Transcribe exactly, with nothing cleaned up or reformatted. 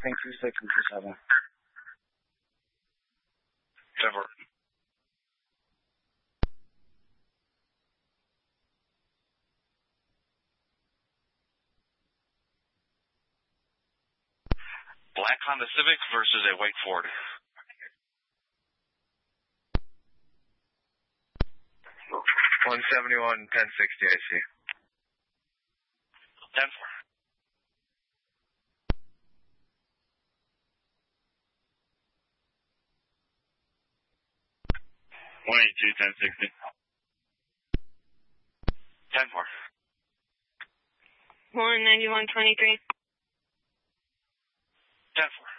Crossing two six and two seven. ten four. Black Honda Civic versus a white Ford. one seventy-one, ten sixty, I see. ten four. one eighty-two, ten sixty. ten four. one ninety-one, twenty-three. ten four.